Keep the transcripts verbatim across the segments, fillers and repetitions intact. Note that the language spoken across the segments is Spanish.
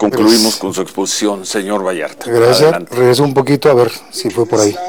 Concluimos Gracias. con su exposición, señor Vallarta. Gracias. Adelante. Regreso un poquito a ver si fue por ahí.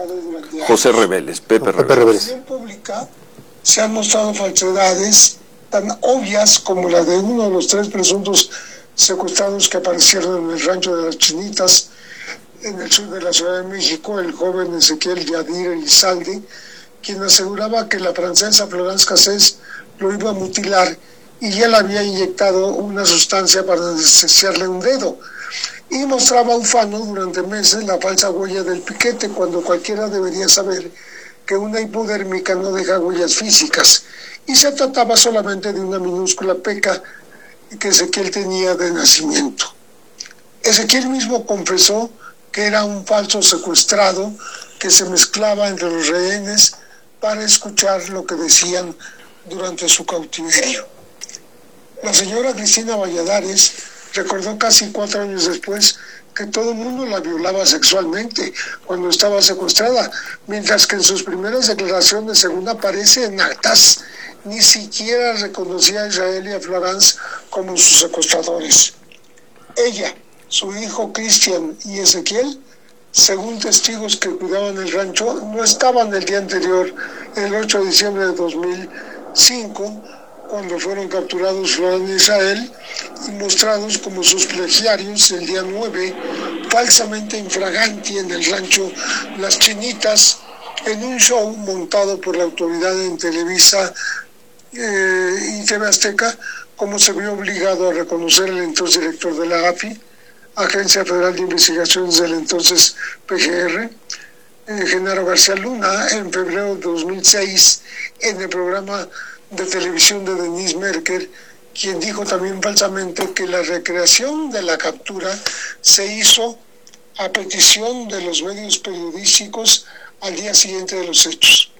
José Reveles, Pepe, Pepe Reveles. Reveles. En la pública se han mostrado falsedades tan obvias como la de uno de los tres presuntos secuestrados que aparecieron en el rancho de las Chinitas, en el sur de la Ciudad de México, el joven Ezequiel Yadir Elizalde, quien aseguraba que la francesa Florence Cassés lo iba a mutilar y él había inyectado una sustancia para anestesiarle un dedo. Y mostraba ufano durante meses la falsa huella del piquete, cuando cualquiera debería saber que una hipodérmica no deja huellas físicas, y se trataba solamente de una minúscula peca que Ezequiel tenía de nacimiento. Ezequiel mismo confesó que era un falso secuestrado que se mezclaba entre los rehenes para escuchar lo que decían durante su cautiverio. La señora Cristina Valladares recordó casi cuatro años después que todo el mundo la violaba sexualmente cuando estaba secuestrada, mientras que en sus primeras declaraciones, según aparece en actas, ni siquiera reconocía a Israel y a Florence como sus secuestradores. Ella, su hijo Cristian y Ezequiel, según testigos que cuidaban el rancho, no estaban el día anterior, el ocho de diciembre de dos mil cinco, cuando fueron capturados Florence y Israel y mostrados como sus plagiarios el día nueve, falsamente infraganti en el rancho Las Chinitas, en un show montado por la autoridad en Televisa eh, y T V Azteca, como se vio obligado a reconocer el entonces director de la A F I, Agencia Federal de Investigaciones del entonces P G R, eh, Genaro García Luna, en febrero de dos mil seis, en el programa de televisión de Denise Merker, quien dijo también falsamente que la recreación de la captura se hizo a petición de los medios periodísticos al día siguiente de los hechos.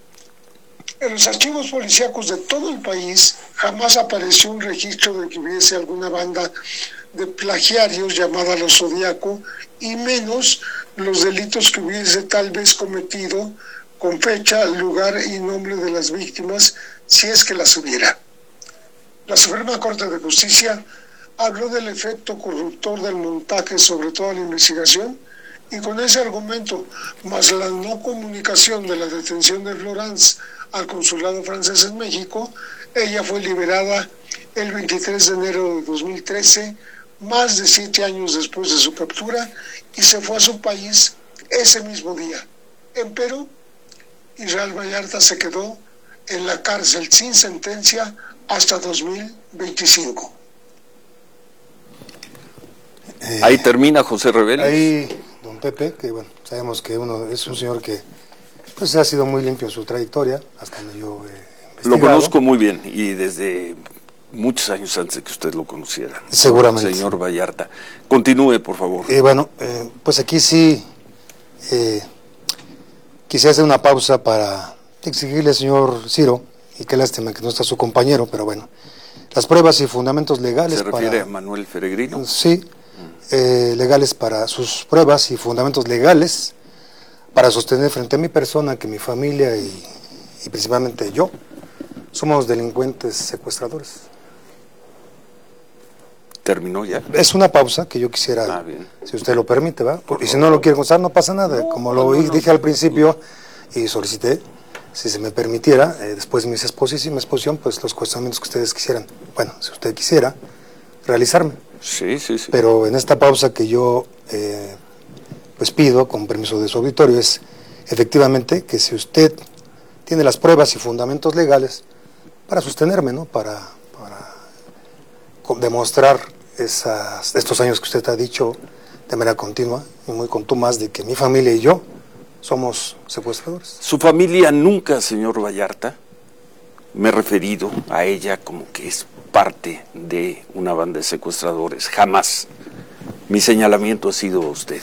En los archivos policíacos de todo el país jamás apareció un registro de que hubiese alguna banda de plagiarios llamada Los Zodiaco, y menos los delitos que hubiese tal vez cometido, con fecha, lugar y nombre de las víctimas, si es que las hubiera. La Suprema Corte de Justicia habló del efecto corruptor del montaje sobre toda la investigación, y con ese argumento, más la no comunicación de la detención de Florence al consulado francés en México, ella fue liberada el veintitrés de enero de dos mil trece, más de siete años después de su captura, y se fue a su país ese mismo día. Empero, Israel Vallarta se quedó en la cárcel sin sentencia hasta dos mil veinticinco. Eh, ahí termina José Reveles. Ahí, don Pepe, que bueno, sabemos que uno es un señor que pues ha sido muy limpio en su trayectoria, hasta donde yo he Lo conozco muy bien y desde muchos años antes de que usted lo conociera. Seguramente. Señor Vallarta. Continúe, por favor. Eh, bueno, eh, pues aquí sí eh, quisiera hacer una pausa para exigirle al señor Ciro, y qué lástima que no está su compañero, pero bueno, las pruebas y fundamentos legales. ¿Se refiere para, a Manuel Peregrino? Sí, eh, legales para sus pruebas y fundamentos legales para sostener frente a mi persona que mi familia y, y principalmente yo somos delincuentes secuestradores. ¿Terminó ya? Es una pausa que yo quisiera, ah, bien. si usted lo permite, ¿va? Porque si no lo quiere constar, no pasa nada. No, Como lo no, no, dije no. al principio y solicité, si se me permitiera, eh, después de mi exposición, mi exposición, pues los cuestionamientos que ustedes quisieran, bueno, si usted quisiera, realizarme. Sí, sí, sí. Pero en esta pausa que yo eh, pues pido, con permiso de su auditorio, es efectivamente que si usted tiene las pruebas y fundamentos legales para sostenerme, ¿no? Para, para demostrar esas, estos años que usted ha dicho de manera continua y muy contumaz de que mi familia y yo somos secuestradores. Su familia nunca, señor Vallarta, me he referido a ella como que es parte de una banda de secuestradores, jamás. Mi señalamiento ha sido a usted.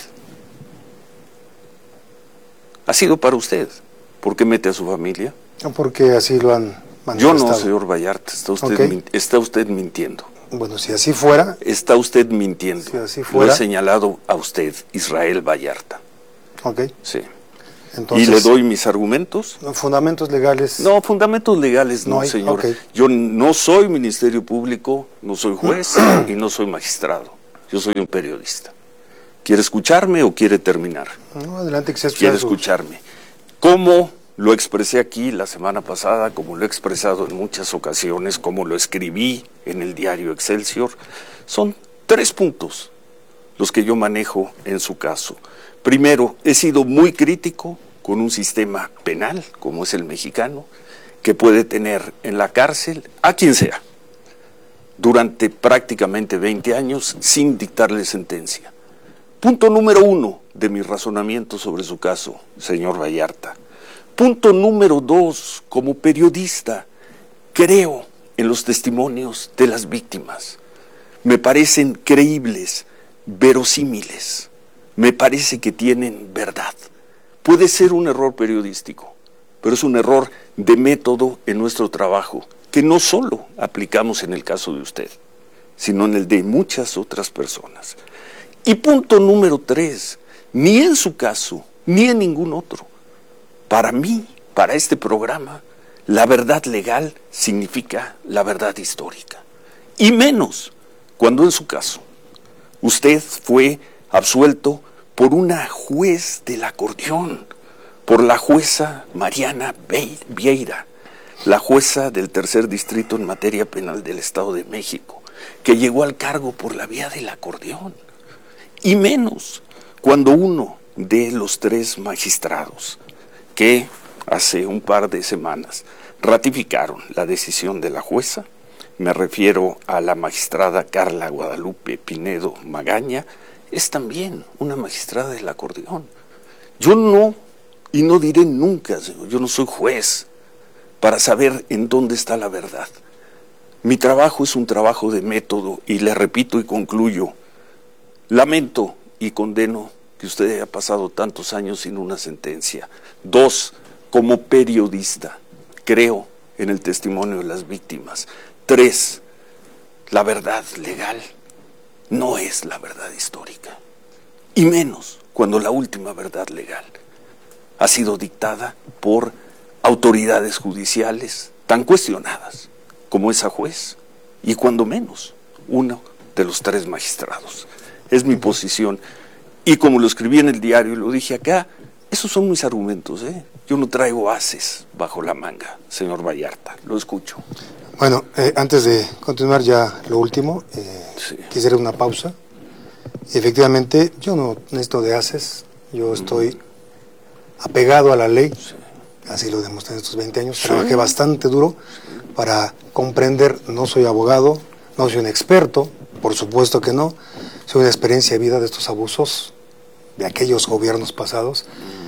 Ha sido para usted. ¿Por qué mete a su familia? Porque así lo han manifestado. Yo no, señor Vallarta, está usted, okay. está usted mintiendo. Bueno, si así fuera... Está usted mintiendo. Si así fuera... Lo he señalado a usted, Israel Vallarta. Ok. Sí. Entonces, y le doy mis argumentos. ¿Fundamentos legales? No, fundamentos legales no, no hay, señor. Okay. Yo no soy Ministerio Público, no soy juez y no soy magistrado. Yo soy un periodista. ¿Quiere escucharme o quiere terminar? No, adelante, que se Quiere escucharme. ¿Cómo lo expresé aquí la semana pasada, como lo he expresado en muchas ocasiones, como lo escribí en el diario Excelsior? Son tres puntos los que yo manejo en su caso. Primero, he sido muy crítico con un sistema penal, como es el mexicano, que puede tener en la cárcel a quien sea, durante prácticamente veinte años, sin dictarle sentencia. Punto número uno de mi razonamiento sobre su caso, señor Vallarta. Punto número dos, como periodista, creo en los testimonios de las víctimas. Me parecen creíbles, verosímiles. Me parece que tienen verdad. Puede ser un error periodístico, pero es un error de método en nuestro trabajo, que no solo aplicamos en el caso de usted, sino en el de muchas otras personas. Y punto número tres, ni en su caso, ni en ningún otro. Para mí, para este programa, la verdad legal significa la verdad histórica. Y menos cuando en su caso, usted fue absuelto por una juez del acordeón, por la jueza Mariana Vieira, la jueza del tercer distrito en materia penal del Estado de México, que llegó al cargo por la vía del acordeón. Y menos cuando uno de los tres magistrados que hace un par de semanas ratificaron la decisión de la jueza, me refiero a la magistrada Carla Guadalupe Pinedo Magaña, es también una magistrada del acordeón. Yo no, y no diré nunca, señor, yo no soy juez para saber en dónde está la verdad. Mi trabajo es un trabajo de método y le repito y concluyo, lamento y condeno que usted haya pasado tantos años sin una sentencia. Dos, como periodista, creo en el testimonio de las víctimas. Tres, la verdad legal no es la verdad histórica, y menos cuando la última verdad legal ha sido dictada por autoridades judiciales tan cuestionadas como esa juez, y cuando menos uno de los tres magistrados. Es mi posición, y como lo escribí en el diario y lo dije acá, esos son mis argumentos, ¿eh? Yo no traigo ases bajo la manga, señor Vallarta, lo escucho. Bueno, eh, antes de continuar ya lo último, eh, sí. quisiera una pausa. Efectivamente, yo no necesito de ases, yo estoy mm. apegado a la ley, sí. así lo demostré en estos veinte años, sí. trabajé bastante duro sí. para comprender, no soy abogado, no soy un experto, por supuesto que no, soy una experiencia de vida de estos abusos de aquellos gobiernos pasados.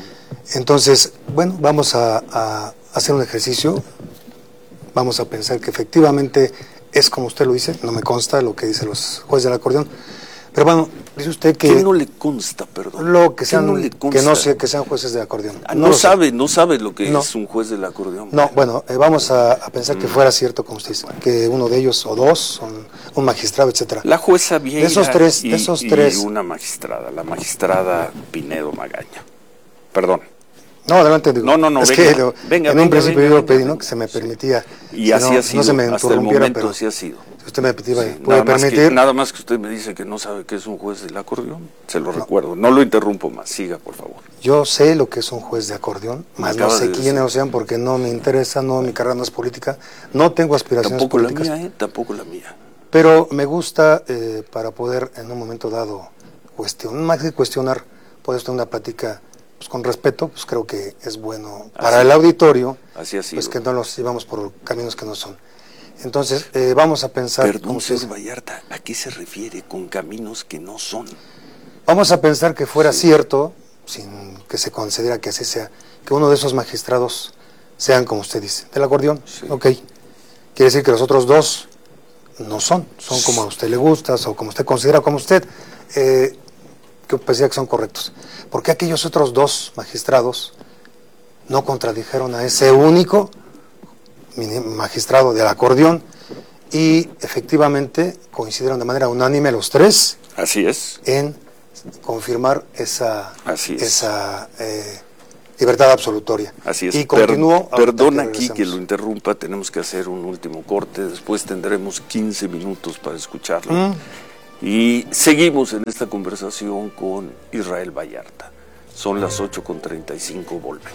Mm. Entonces, bueno, vamos a, a hacer un ejercicio. Vamos a pensar que efectivamente es como usted lo dice, no me consta lo que dicen los jueces del acordeón, pero bueno, dice usted que... ¿Qué no le consta, perdón? Lo que sean, no le consta? Que no sé, que sean jueces de acordeón. Ah, no, no sabe, sé. no sabe lo que no. es un juez del acordeón. No, bueno, eh, vamos a, a pensar mm. que fuera cierto, como usted dice, bueno. que uno de ellos o dos son un magistrado, etcétera. La jueza Vieira de esos tres, y, de esos y tres, una magistrada, la magistrada Pinedo Magaña. Perdón. No, adelante. Digo, no, no, no. Es venga, que lo, venga, en venga, un principio venga, yo venga, pedí, venga, ¿no? Que se me permitía. Y así no, ha sido. No se me hasta el momento pero así ha sido. Si usted me petiba, sí, puede nada permitir. Más que, nada más que usted me dice que no sabe qué es un juez del acordeón. Se lo no. recuerdo. No lo interrumpo más. Siga, por favor. Yo sé lo que es un juez de acordeón, más no sé quiénes o sean porque no me interesa, no, mi carrera no es política. No tengo aspiraciones Tampoco políticas. la mía, ¿eh? Tampoco la mía. Pero me gusta eh, para poder en un momento dado cuestionar, más que cuestionar, poder tener una plática pues, con respeto, pues creo que es bueno para así, el auditorio, así ha sido. Pues que no los llevamos por caminos que no son. Entonces, eh, vamos a pensar... Perdón, señor Vallarta, ¿a qué se refiere con caminos que no son? Vamos a pensar que fuera sí. cierto, sin que se considera que así sea, que uno de esos magistrados sean, como usted dice, del acordeón. Sí. Ok. Quiere decir que los otros dos no son, son como a usted le gusta, o como usted considera, como usted, eh, que pensé que son correctos. ¿Por qué aquellos otros dos magistrados no contradijeron a ese único magistrado del acordeón y efectivamente coincidieron de manera unánime los tres? Así es. En confirmar esa, Así es. esa eh, libertad absolutoria. Así es. Y continúo. Per, perdón aquí que lo interrumpa, tenemos que hacer un último corte, después tendremos quince minutos para escucharlo. Mm. Y seguimos en esta conversación con Israel Vallarta. Son las ocho con treinta y cinco, volvemos.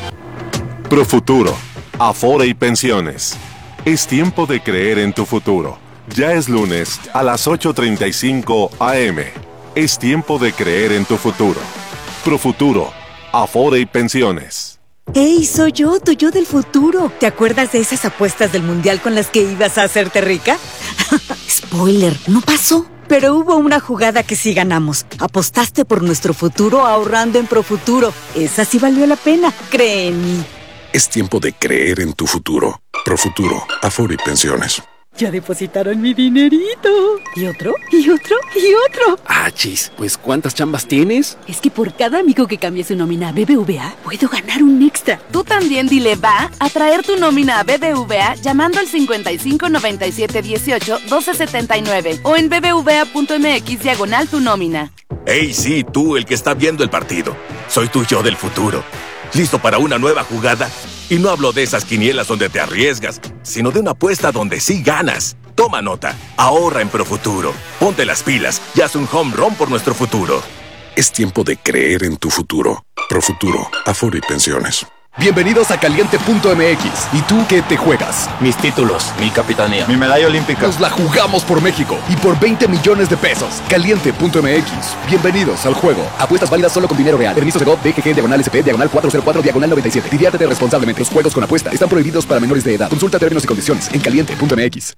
Profuturo, Afore y Pensiones. Es tiempo de creer en tu futuro. Ya es lunes a las ocho treinta y cinco a eme. Es tiempo de creer en tu futuro. Profuturo, Afore y Pensiones. ¡Ey, soy yo, tu yo del futuro! ¿Te acuerdas de esas apuestas del mundial con las que ibas a hacerte rica? Spoiler, no pasó. Pero hubo una jugada que sí ganamos. Apostaste por nuestro futuro ahorrando en Profuturo. Esa sí valió la pena, cree en mí. Es tiempo de creer en tu futuro. Profuturo, Afore y Pensiones. Ya depositaron mi dinerito. ¿Y otro? ¿Y otro? ¿Y otro? Ah, chis, pues ¿cuántas chambas tienes? Es que por cada amigo que cambie su nómina a B B V A, puedo ganar un extra. Tú también dile va a traer tu nómina a B B V A llamando al cincuenta y cinco noventa y siete dieciocho doce setenta y nueve o en bbva.mx diagonal tu nómina. Hey, sí, tú, el que está viendo el partido. Soy tu yo del futuro. ¿Listo para una nueva jugada? Y no hablo de esas quinielas donde te arriesgas, sino de una apuesta donde sí ganas. Toma nota, ahorra en Profuturo. Ponte las pilas y haz un home run por nuestro futuro. Es tiempo de creer en tu futuro. Profuturo, Afore y Pensiones. Bienvenidos a Caliente punto eme equis. ¿Y tú qué te juegas? Mis títulos, mi capitanía, mi medalla olímpica. Nos la jugamos por México y por veinte millones de pesos. Caliente punto eme equis. Bienvenidos al juego. Apuestas válidas solo con dinero real. Permiso de G O V, B G G, diagonal S P, diagonal cuatro cero cuatro, diagonal noventa y siete. Diviértete responsablemente. Los juegos con apuesta están prohibidos para menores de edad. Consulta términos y condiciones en Caliente punto eme equis.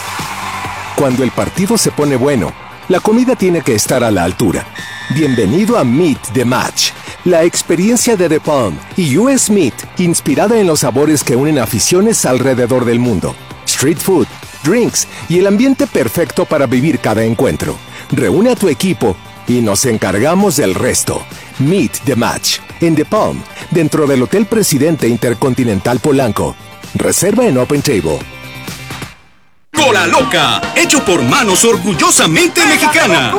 Cuando el partido se pone bueno, la comida tiene que estar a la altura. Bienvenido a Meet the Match, la experiencia de The Palm y U S Meat, inspirada en los sabores que unen aficiones alrededor del mundo. Street food, drinks y el ambiente perfecto para vivir cada encuentro. Reúne a tu equipo y nos encargamos del resto. Meet the Match, en The Palm, dentro del Hotel Presidente Intercontinental Polanco. Reserva en Open Table. Cola Loca, hecho por manos orgullosamente mexicanas.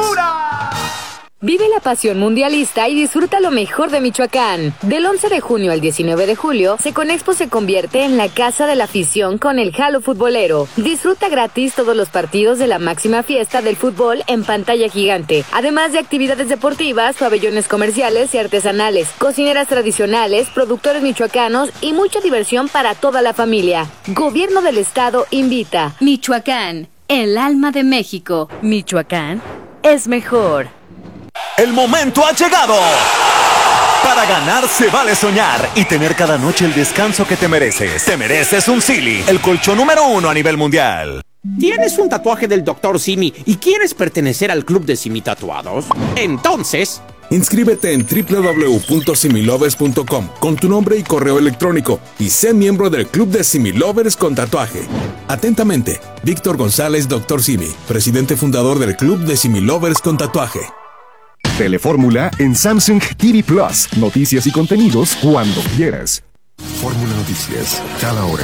Vive la pasión mundialista y disfruta lo mejor de Michoacán. Del once de junio al diecinueve de julio, Seconexpo se convierte en la casa de la afición con el Jalo Futbolero. Disfruta gratis todos los partidos de la máxima fiesta del fútbol en pantalla gigante, además de actividades deportivas, pabellones comerciales y artesanales, cocineras tradicionales, productores michoacanos y mucha diversión para toda la familia. Gobierno del Estado invita. Michoacán, el alma de México. Michoacán es mejor. El momento ha llegado. Para ganar se vale soñar y tener cada noche el descanso que te mereces. Te mereces un Silly, el colchón número uno a nivel mundial. ¿Tienes un tatuaje del doctor Simi y quieres pertenecer al club de Simi Tatuados? Entonces, inscríbete en doble u doble u doble u punto similovers punto com con tu nombre y correo electrónico y sé miembro del club de Similovers con tatuaje. Atentamente, Víctor González, doctor Simi, presidente fundador del club de Similovers con tatuaje. Telefórmula en Samsung T V Plus. Noticias y contenidos cuando quieras. Fórmula Noticias, cada hora.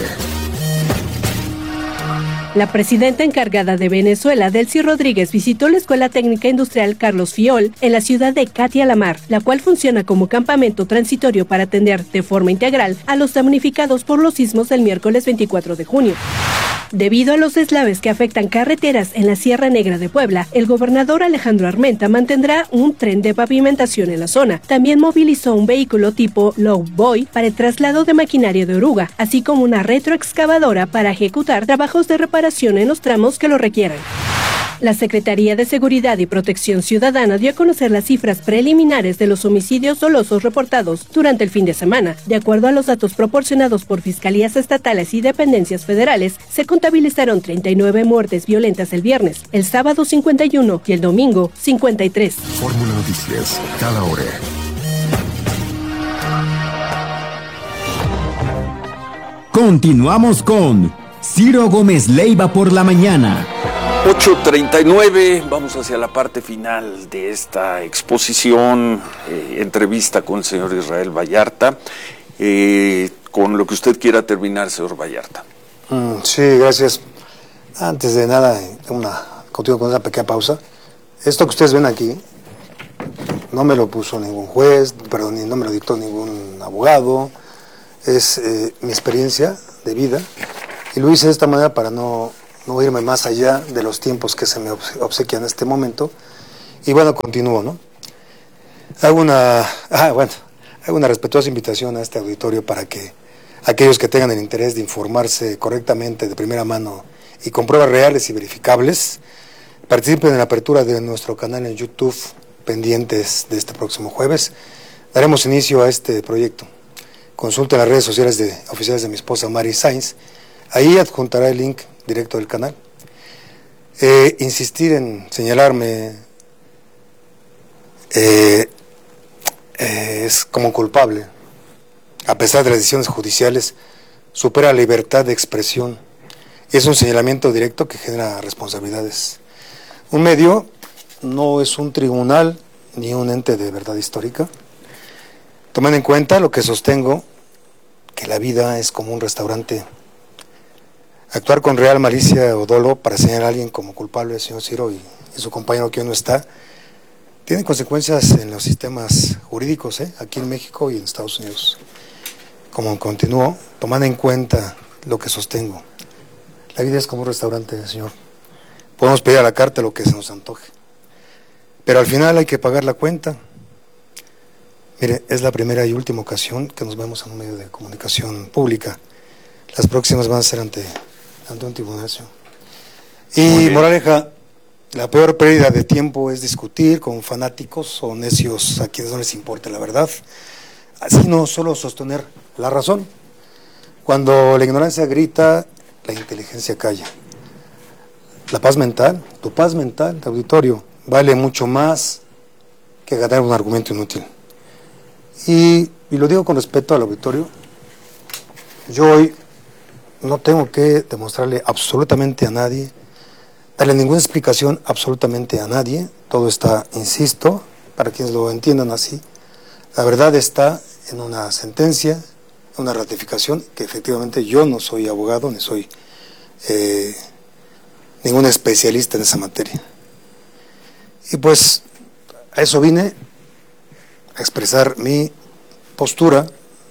La presidenta encargada de Venezuela, Delcy Rodríguez, visitó la Escuela Técnica Industrial Carlos Fiol en la ciudad de Catia la Mar, la cual funciona como campamento transitorio para atender de forma integral a los damnificados por los sismos del miércoles veinticuatro de junio. Debido a los deslaves que afectan carreteras en la Sierra Negra de Puebla, el gobernador Alejandro Armenta mantendrá un tren de pavimentación en la zona. También movilizó un vehículo tipo Low Boy para el traslado de maquinaria de oruga, así como una retroexcavadora para ejecutar trabajos de reparación en los tramos que lo requieran. La Secretaría de Seguridad y Protección Ciudadana dio a conocer las cifras preliminares de los homicidios dolosos reportados durante el fin de semana. De acuerdo a los datos proporcionados por fiscalías estatales y dependencias federales, se contabilizaron treinta y nueve muertes violentas el viernes, el sábado cincuenta y uno y el domingo cincuenta y tres. Fórmula Noticias, cada hora. Continuamos con Ciro Gómez Leiva por la mañana. ocho treinta y nueve, vamos hacia la parte final de esta exposición, eh, entrevista con el señor Israel Vallarta. Eh, con lo que usted quiera terminar, señor Vallarta. Mm, sí, gracias. Antes de nada, una, continúo con una pequeña pausa. Esto que ustedes ven aquí, no me lo puso ningún juez, perdón, no me lo dictó ningún abogado. Es eh, mi experiencia de vida y lo hice de esta manera para no no voy a irme más allá de los tiempos que se me obsequian en este momento. Y bueno, continúo, ¿no? Hago una, ah, bueno, hago una respetuosa invitación a este auditorio para que aquellos que tengan el interés de informarse correctamente de primera mano y con pruebas reales y verificables, participen en la apertura de nuestro canal en YouTube, pendientes de este próximo jueves. Daremos inicio a este proyecto. Consulten las redes sociales de, oficiales de mi esposa Mari Sainz. Ahí adjuntará el link directo del canal. Eh, insistir en señalarme eh, eh, es como culpable, a pesar de las decisiones judiciales, supera la libertad de expresión. Es un señalamiento directo que genera responsabilidades. Un medio no es un tribunal ni un ente de verdad histórica. Tomando en cuenta lo que sostengo, que la vida es como un restaurante. Actuar con real malicia o dolo para señalar a alguien como culpable, el señor Ciro y, y su compañero que hoy no está, tiene consecuencias en los sistemas jurídicos, ¿eh? Aquí en México y en Estados Unidos. Como continúo, tomando en cuenta lo que sostengo, la vida es como un restaurante, señor. Podemos pedir a la carta lo que se nos antoje, pero al final hay que pagar la cuenta. Mire, es la primera y última ocasión que nos vemos en un medio de comunicación pública. Las próximas van a ser ante, ante un tribunal. Y moraleja, la peor pérdida de tiempo es discutir con fanáticos o necios a quienes no les importa la verdad, sino solo sostener la razón. Cuando la ignorancia grita, la inteligencia calla. La paz mental, tu paz mental, de auditorio, vale mucho más que ganar un argumento inútil. Y, y lo digo con respeto al auditorio. Yo hoy no tengo que demostrarle absolutamente a nadie, darle ninguna explicación absolutamente a nadie. Todo está, insisto, para quienes lo entiendan así, la verdad está en una sentencia, una ratificación, que efectivamente yo no soy abogado, ni soy eh, ningún especialista en esa materia. Y pues a eso vine, a expresar mi postura,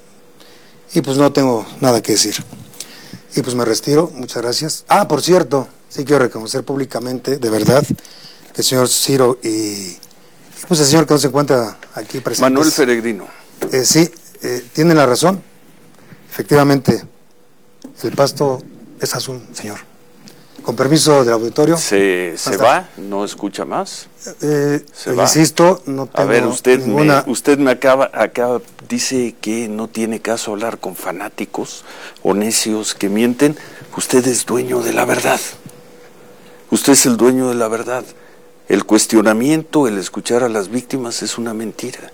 y pues no tengo nada que decir. Y pues me retiro, muchas gracias. Ah, por cierto, sí quiero reconocer públicamente, de verdad, que el señor Ciro y, y pues el señor que no se encuentra aquí presente, Manuel Peregrino. Eh, sí, eh, tienen la razón. Efectivamente, el pasto es azul, señor. Con permiso del auditorio. ¿Se, se va? ¿No escucha más? Eh, ¿Se eh, va? Insisto, no tengo A ver, usted ninguna... me, usted me acaba, acaba, dice que no tiene caso hablar con fanáticos o necios que mienten. Usted es dueño de la verdad. Usted es el dueño de la verdad. El cuestionamiento, el escuchar a las víctimas es una mentira.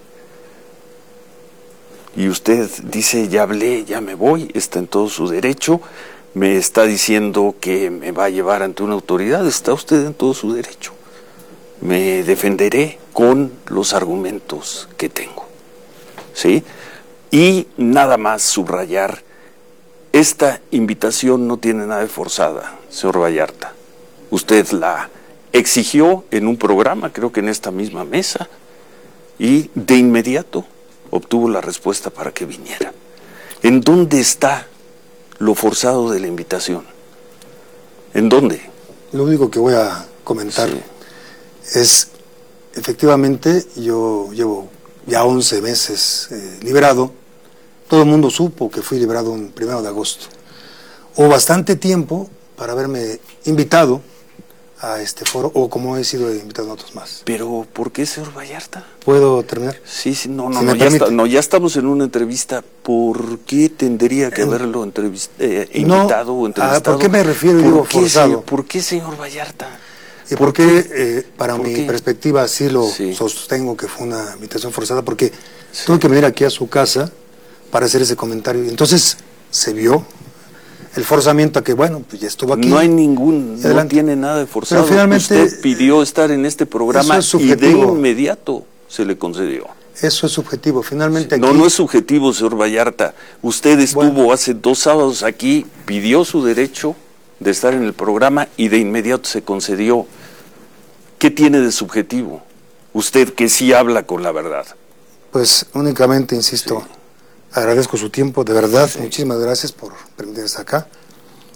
Y usted dice, ya hablé, ya me voy, está en todo su derecho, me está diciendo que me va a llevar ante una autoridad, está usted en todo su derecho. Me defenderé con los argumentos que tengo, ¿sí? Y nada más subrayar, esta invitación no tiene nada de forzada, señor Vallarta. Usted la exigió en un programa, creo que en esta misma mesa, y de inmediato obtuvo la respuesta para que viniera. ¿En dónde está lo forzado de la invitación? ¿En dónde? Lo único que voy a comentar sí. es, efectivamente, yo llevo ya once meses eh, liberado. Todo el mundo supo que fui liberado el primero de agosto. Hubo bastante tiempo para haberme invitado a este foro, o como he sido invitado a otros más. Pero, ¿por qué, señor Vallarta? ¿Puedo terminar? Sí, sí, no, no, si no, ya está, no, ya estamos en una entrevista. ¿Por qué tendría que haberlo entrevist, eh, invitado no, o entrevistado? ¿A ¿Por qué me refiero y digo forzado? Señor, ¿Por qué, señor Vallarta? ¿Y por, por qué, eh, para ¿por mi qué? perspectiva, sí lo sí. sostengo que fue una invitación forzada? Porque sí. tuve que venir aquí a su casa para hacer ese comentario. Entonces, se vio el forzamiento a que, bueno, pues ya estuvo aquí. No hay ningún, no tiene nada de forzado. Pero finalmente, usted pidió estar en este programa es y de inmediato se le concedió. Eso es subjetivo, finalmente sí. aquí... No, no es subjetivo, señor Vallarta. Usted estuvo bueno. hace dos sábados aquí, pidió su derecho de estar en el programa y de inmediato se concedió. ¿Qué tiene de subjetivo? Usted que sí habla con la verdad. Pues únicamente, insisto... Sí. Agradezco su tiempo, de verdad, sí. Muchísimas gracias por permitirme estar acá.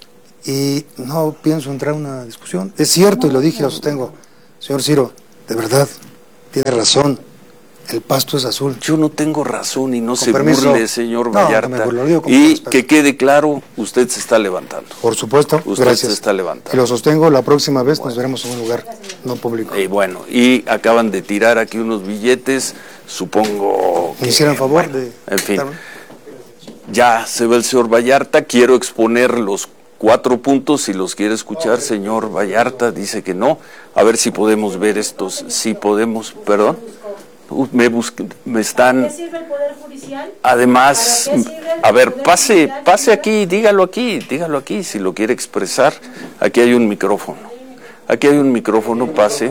y no pienso entrar en una discusión. Es cierto, y lo dije, lo sostengo. Señor Ciro, de verdad, tiene razón. El pasto es azul. Yo no tengo razón y no Con se permiso. burle, señor No, Vallarta. no me burlo, lo digo con y respeto. que quede claro, usted se está levantando. Por supuesto, Usted gracias. se está levantando. Y lo sostengo, la próxima vez nos veremos en un lugar no público. Y bueno, y acaban de tirar aquí unos billetes, supongo que... ¿Me hicieran favor bueno, de... En fin, ya se ve el señor Vallarta, quiero exponer los cuatro puntos, si los quiere escuchar, señor Vallarta, dice que no. A ver si podemos ver estos, si podemos, perdón. Uh, Me, busque, me están... ¿Para qué sirve el Poder Judicial? Además, ¿Para qué sirve el a ver, Poder pase, Judicial? pase aquí, dígalo aquí, dígalo aquí, si lo quiere expresar. Aquí hay un micrófono. Aquí hay un micrófono, pase.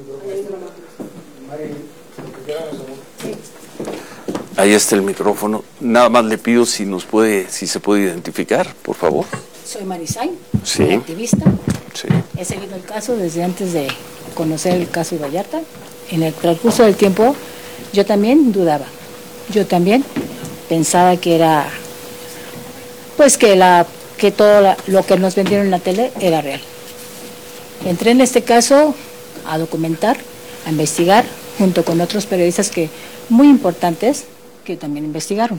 Ahí está el micrófono. Nada más le pido si nos puede, si se puede identificar, por favor. Soy Marisay, Sí. soy activista. Sí. He seguido el caso desde antes de conocer el caso de Vallarta. En el transcurso del tiempo, yo también dudaba. Yo también pensaba que era, pues que la, que todo la, lo que nos vendieron en la tele era real. Entré en este caso a documentar, a investigar, junto con otros periodistas que muy importantes que también investigaron.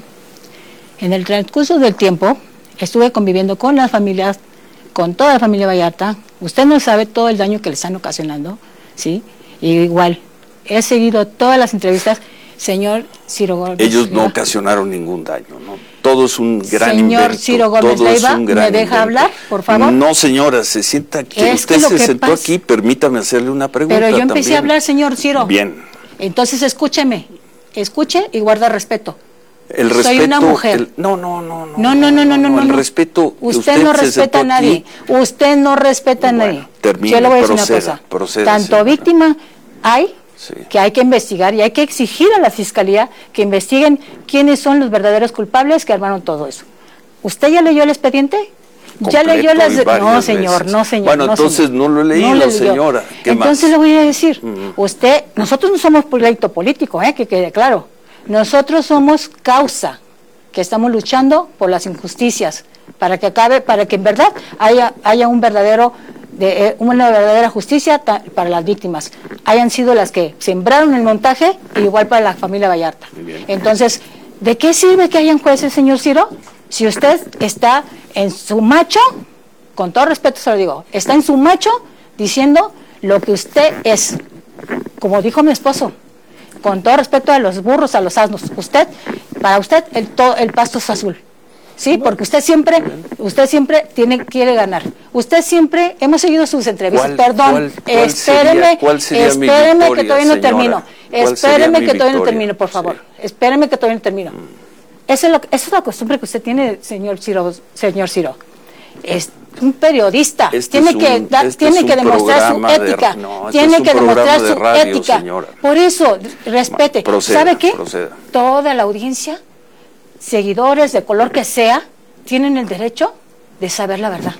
En el transcurso del tiempo, estuve conviviendo con las familias, con toda la familia Vallarta. Usted no sabe todo el daño que le están ocasionando, ¿sí? Y igual, he seguido todas las entrevistas, señor Ciro Gómez. Ellos no ocasionaron ningún daño, ¿no? Todo es un gran Señor invento. Ciro Gómez todo es Leiva, un gran ¿me deja invento. hablar, por favor? No, señora, se sienta aquí. Es Usted que lo se que sentó pasa- aquí, permítame hacerle una pregunta Pero yo empecé también. a hablar, señor Ciro. Bien. Entonces escúcheme, escuche y guarda respeto. El Soy respeto, una mujer. el- no, no, no, no. No, no, no, no, no, no. El no. respeto. Usted, no se respeta sentó a nadie. aquí. Usted no respeta a nadie. termine, Yo le voy a decir proceda, una cosa. proceda, Tanto señora. víctima hay que hay que investigar y hay que exigir a la fiscalía que investiguen quiénes son los verdaderos culpables que armaron todo eso. ¿Usted ya leyó el expediente? Ya Completo leyó las... y varias No, señor, veces. no, señor. Bueno, no, entonces señor. no lo he leído, le leyó. señora. ¿Qué Entonces más? le voy a decir, Ujú. usted, nosotros no somos pleito político, ¿eh? Que quede claro. Nosotros somos causa, que estamos luchando por las injusticias, para que acabe, para que en verdad haya, haya un verdadero, de, eh, una verdadera justicia ta- para las víctimas. Hayan sido las que sembraron el montaje, y igual para la familia Vallarta. Entonces, ¿de qué sirve que hayan jueces, señor Ciro? Si usted está en su macho, con todo respeto se lo digo, está en su macho diciendo lo que usted es. Como dijo mi esposo, con todo respeto a los burros, a los asnos, usted, para usted el, to- el pasto es azul. Sí, porque usted siempre, usted siempre tiene, quiere ganar. Usted siempre, hemos seguido sus entrevistas, ¿Cuál- perdón, cuál- cuál espéreme, sería- cuál sería mi espéreme victoria, que todavía no señora? termino, ¿Cuál sería espéreme mi que todavía no victoria? termino, por favor, espéreme que todavía no termino. Esa es, lo, esa es la costumbre que usted tiene, señor Ciro, señor Ciro. Es un periodista, Este tiene es un- que dar, este tiene es un que demostrar su programa de- ética, no, este tiene es un que demostrar programa su de radio, ética. señora. Por eso, respete. Proceda, ¿Sabe qué? proceda. Toda la audiencia, seguidores de color que sea, tienen el derecho de saber la verdad.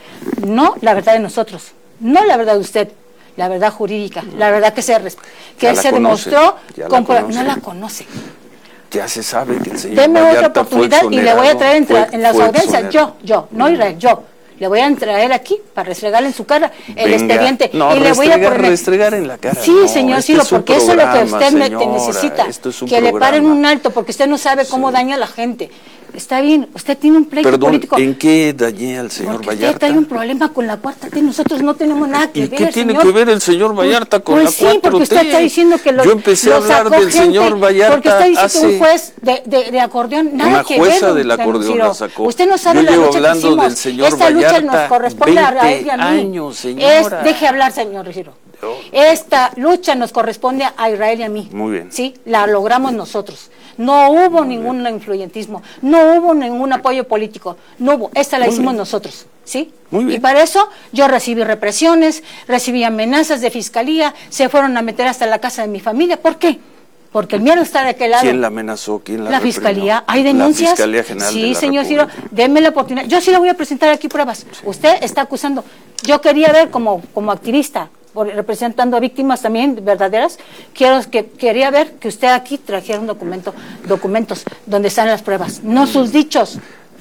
No la verdad de nosotros, no la verdad de usted, la verdad jurídica, la verdad que se, res- que Ya la se conoce, demostró, ya la con pruebas. conoce. No la conoce. Ya se sabe que el señor Deme otra Vallarta fue oportunidad y le voy a traer en, exonerado, tra- en las fue- fue audiencias, exonerado. yo, yo, no Israel, yo. Le voy a traer aquí para restregarle en su cara el Venga. expediente. No, y le voy a restregar, poner... restregar en la cara. Sí, no, señor este Ciro, es un porque eso es lo que programa, usted me- te señora, necesita. esto es un Que le paren programa. un alto, porque usted no sabe cómo daña a la gente. Está bien, usted tiene un pleito Perdón, político. ¿en qué dañé al señor Usted Vallarta? hay un problema con la cuarta T, nosotros no tenemos nada que ¿Y ver, qué tiene señor. que ver el señor Vallarta con Pues la sí, cuatro T? porque usted está diciendo que los, Yo empecé a los hablar sacó del gente, señor Vallarta porque usted dice hace... que un juez de, de, de acordeón, nada Una que jueza ver, del señor acordeón Ciro. la sacó. Usted no sabe Yo la llevo lucha que hablando hicimos. del señor Esta lucha Vallarta nos corresponde a Israel y a mí. años, señora. Es, deje hablar, señor Ciro. Esta lucha nos corresponde a Israel y a mí. Muy bien. Sí, la logramos nosotros. No hubo ningún influyentismo, no hubo ningún apoyo político, no hubo. Esta la Muy hicimos bien. nosotros, ¿sí? Muy bien. Y para eso yo recibí represiones, recibí amenazas de fiscalía, se fueron a meter hasta la casa de mi familia. ¿Por qué? Porque el miedo está de aquel lado. ¿Quién la amenazó? ¿Quién la La reprimió? fiscalía, ¿hay denuncias? La Fiscalía General sí, de la señor Ciro, República. déme la oportunidad. Yo sí le voy a presentar aquí pruebas. Usted está acusando. Yo quería ver como, como activista, por- representando a víctimas también verdaderas, quiero que quería ver que usted aquí trajera un documento, documentos donde están las pruebas, no sus dichos.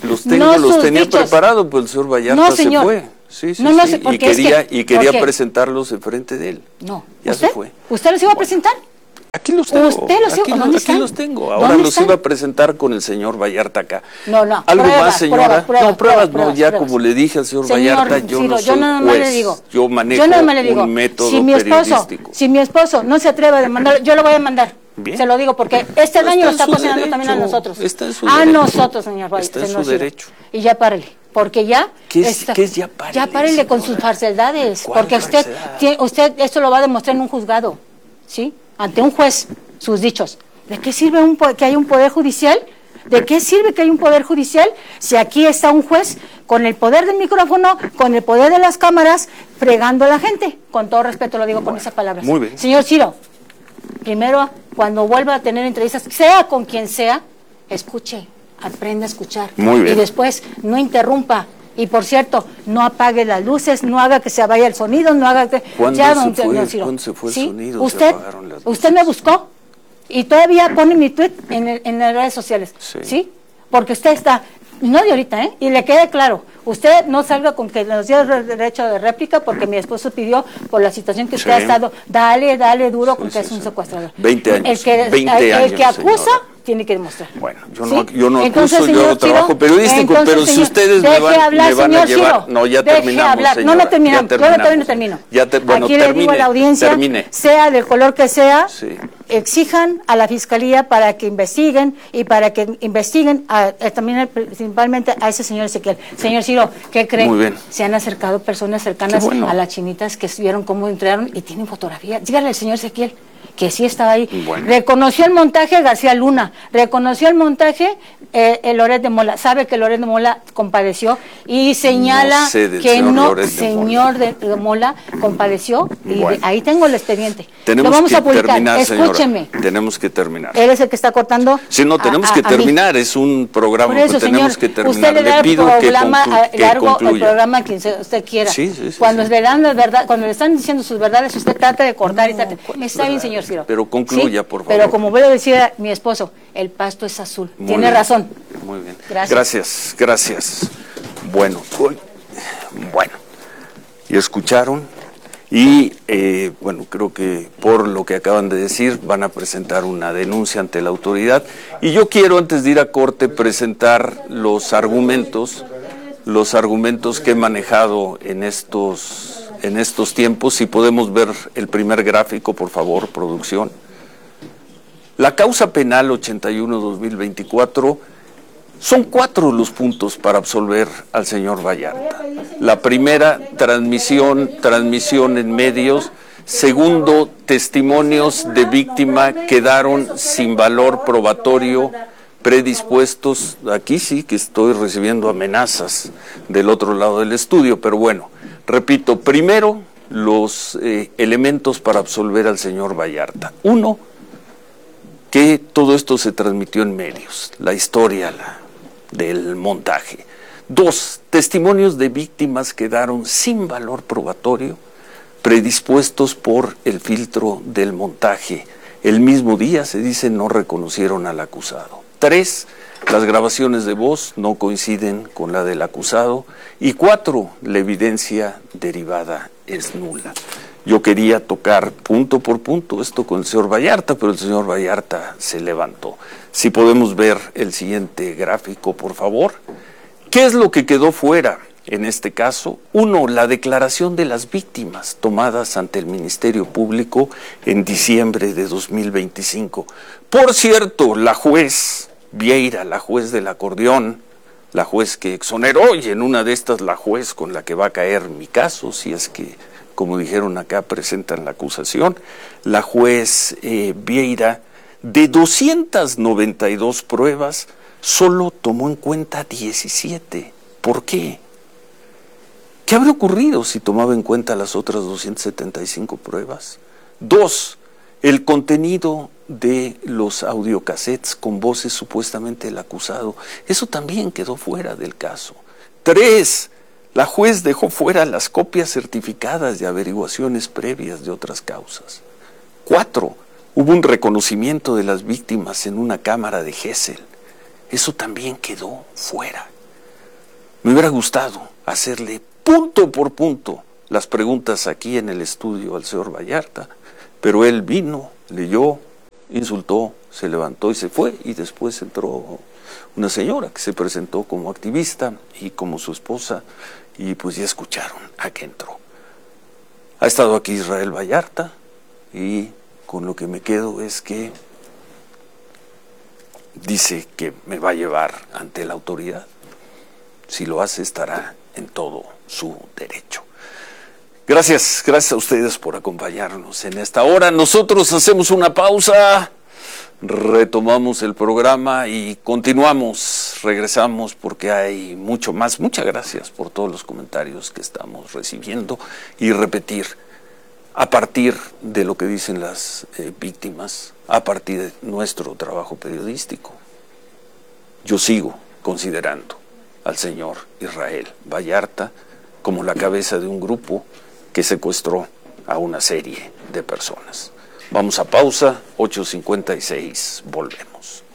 Los tengo, no los sus tenía dichos. preparados, pues el señor Vallarta No, señor. se fue. Sí, sí, No, no sí. sé, y porque quería, es que- y quería porque- presentarlos enfrente de él. No. Ya ¿Usted? se fue. ¿Usted los iba a presentar? Aquí los tengo. ¿Usted los iba- aquí, ¿dónde aquí están? los tengo. Ahora ¿Dónde los están? iba a presentar con el señor Vallarta acá. No, no. ¿Algo pruebas, más, señora? pruebas, pruebas, no, pruebas, pruebas, no, ya pruebas. como le dije al señor, Señor Vallarta, yo Ciro, no yo soy nada más juez. le digo, yo manejo yo nada más le digo, un método si mi esposo, periodístico. si mi esposo no se atreve a demandar, yo lo voy a demandar. Bien. Se lo digo porque este Está daño lo en está su ocasionando también a derecho, nosotros. está en su a derecho. nosotros, señor Valle. Está en señor su Ciro. derecho. Y ya párele, porque ya... ¿Qué es- está- qué es ya párele, Ya párele con sus falsedades, ¿Cuál porque usted, falsedad? tiene- usted esto lo va a demostrar en un juzgado, ¿sí? Ante un juez, sus dichos. ¿De qué sirve un po- que haya un poder judicial? ¿De qué sirve que haya un poder judicial si aquí está un juez con el poder del micrófono, con el poder de las cámaras, fregando a la gente? Con todo respeto lo digo con esas palabras. muy bien. Señor Ciro, primero, cuando vuelva a tener entrevistas, sea con quien sea, escuche, aprenda a escuchar. Muy bien. Y después, no interrumpa. Y por cierto, no apague las luces, no haga que se vaya el sonido, no haga que... ¿Cuándo Ya, se don fue- señor Ciro. cuándo se fue el ¿Sí? sonido? Se Usted, apagaron las luces. usted me buscó y todavía pone mi tweet en, el- en las redes sociales. Sí. Sí. Porque usted está, no de ahorita, ¿eh? Y le quede claro, usted no salga con que nos dio re- derecho de réplica porque mi esposo pidió por la situación que usted Sí. ha estado, dale, dale duro con Sí, que sí, es un sí. secuestrador. veinte años. El que, veinte el, años, que acusa señora. tiene que demostrar. Bueno, yo ¿Sí? no, yo no Entonces, acuso, yo señor hago trabajo Ciro, periodístico, entonces, pero si señor, ustedes me deje van, hablar, me van a señor llevar... Ciro, No, ya deje terminamos, hablar. señora. No, no terminamos, ya yo no terminamos. todavía no termino. Ya te- bueno, Aquí le digo a la termine, audiencia, termine. sea del color que sea, Sí. exijan a la Fiscalía para que investiguen y para que investiguen a, a también al- principalmente a ese señor Ezequiel. Señor Ciro, ¿qué cree? Muy bien. Se han acercado personas cercanas Qué bueno. a las chinitas que vieron cómo entraron y tienen fotografías. Dígale al señor Ezequiel que sí estaba ahí. Bueno. Reconoció el montaje García Luna, reconoció el montaje eh, el Loret de Mola, sabe que Loret de Mola compadeció y señala No sé del que señor no, Loret de señor de, de Mola compadeció y Bueno. de- ahí tengo el expediente. Tenemos Lo vamos que a publicar, terminar, escúcheme. señora. Tenemos que terminar. Él es el que está cortando. Si no, tenemos a- que a- a mí. terminar. Es un programa Por eso, que tenemos señor, que terminar. usted le da el pido que, programa, conclu- a- que largo el concluya. programa a quien se- usted quiera. Sí, sí, sí, cuando sí. le dan la verdad, cuando le están diciendo sus verdades, usted trata de cortar y trata. Está bien, señor Ciro. Pero concluya, Sí, por favor. Pero como voy a decir a mi esposo, el pasto es azul. Muy Tiene bien. razón. Muy bien. Gracias. Gracias, gracias. Bueno, uy, bueno, y escucharon y eh, bueno, creo que por lo que acaban de decir van a presentar una denuncia ante la autoridad y yo quiero antes de ir a corte presentar los argumentos, los argumentos que he manejado en estos en estos tiempos. Si podemos ver el primer gráfico, por favor, producción. La causa penal ochenta y uno dos mil veinticuatro, son cuatro los puntos para absolver al señor Vallarta. La primera, transmisión, transmisión en medios. Segundo, testimonios de víctima quedaron sin valor probatorio, predispuestos. Aquí sí que estoy recibiendo amenazas del otro lado del estudio, pero bueno, repito, primero los eh, elementos para absolver al señor Vallarta. Uno, que todo esto se transmitió en medios, la historia la, del montaje. Dos, testimonios de víctimas quedaron sin valor probatorio, predispuestos por el filtro del montaje. El mismo día, se dice, no reconocieron al acusado. Tres, las grabaciones de voz no coinciden con la del acusado. Y cuatro, la evidencia derivada es nula. Yo quería tocar punto por punto esto con el señor Vallarta, pero el señor Vallarta se levantó. Si podemos ver el siguiente gráfico, por favor. ¿Qué es lo que quedó fuera en este caso? Uno, la declaración de las víctimas tomadas ante el Ministerio Público en diciembre de dos mil veinticinco. Por cierto, la juez Vieira, la juez del acordeón, la juez que exoneró, y en una de estas la juez con la que va a caer mi caso, si es que, como dijeron acá, presentan la acusación, la juez eh, Vieira, de doscientas noventa y dos pruebas, solo tomó en cuenta diecisiete. ¿Por qué? ¿Qué habría ocurrido si tomaba en cuenta las otras doscientas setenta y cinco pruebas? Dos, el contenido de los audiocassettes con voces supuestamente del acusado, eso también quedó fuera del caso. Tres, la juez dejó fuera las copias certificadas de averiguaciones previas de otras causas. Cuatro, hubo un reconocimiento de las víctimas en una cámara de Gesell, eso también quedó fuera. Me hubiera gustado hacerle punto por punto las preguntas aquí en el estudio al señor Vallarta, pero él vino, leyó, insultó, se levantó y se fue, y después entró una señora que se presentó como activista y como su esposa, y pues ya escucharon a qué entró. Ha estado aquí Israel Vallarta, y con lo que me quedo es que dice que me va a llevar ante la autoridad. Si lo hace, estará en todo su derecho. Gracias, gracias a ustedes por acompañarnos en esta hora. Nosotros hacemos una pausa, retomamos el programa y continuamos, regresamos porque hay mucho más. Muchas gracias por todos los comentarios que estamos recibiendo y repetir, a partir de lo que dicen las eh, víctimas, a partir de nuestro trabajo periodístico, yo sigo considerando al señor Israel Vallarta como la cabeza de un grupo que secuestró a una serie de personas. Vamos a pausa, ocho cincuenta y seis, volvemos.